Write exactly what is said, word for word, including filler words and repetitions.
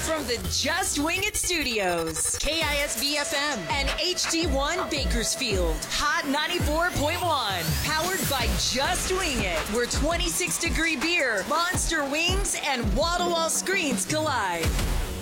from the Just Wing It Studios, K I S B F M and H D one Bakersfield, Hot ninety-four point one, powered by Just Wing It, where twenty-six degree beer, monster wings, and wall-to-wall screens collide.